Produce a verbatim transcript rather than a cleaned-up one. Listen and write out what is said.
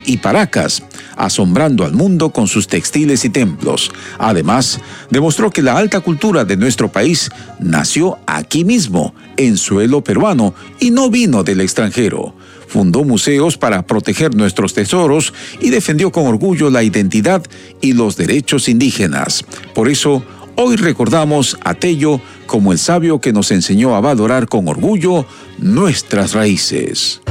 y Paracas, asombrando al mundo con sus textiles y templos. Además, demostró que la alta cultura de nuestro país nació aquí mismo, en suelo peruano, y no vino del extranjero. Fundó museos para proteger nuestros tesoros y defendió con orgullo la identidad y los derechos indígenas. Por eso, hoy recordamos a Tello como el sabio que nos enseñó a valorar con orgullo nuestras raíces.